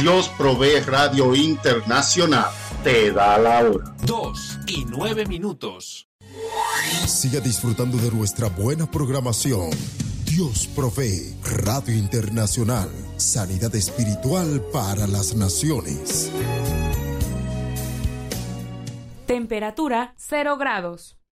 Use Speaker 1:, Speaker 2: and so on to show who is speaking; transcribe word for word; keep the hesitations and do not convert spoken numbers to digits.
Speaker 1: Dios Provee Radio Internacional te da la hora.
Speaker 2: Dos y nueve minutos.
Speaker 3: Siga disfrutando de nuestra buena programación. Dios Provee Radio Internacional. Sanidad espiritual para las naciones.
Speaker 4: Temperatura cero grados.